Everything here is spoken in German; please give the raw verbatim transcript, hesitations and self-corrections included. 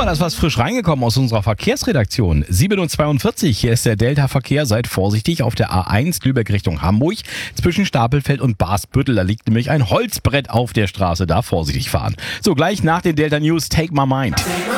mal, da ist was frisch reingekommen aus unserer Verkehrsredaktion. sieben Uhr zweiundvierzig, hier ist der Delta-Verkehr. Seid vorsichtig auf der A eins Lübeck Richtung Hamburg. Zwischen Stapelfeld und Barsbüttel, da liegt nämlich ein Holzbrett auf der Straße. Da vorsichtig fahren. So, gleich nach den Delta News, Take My Mind.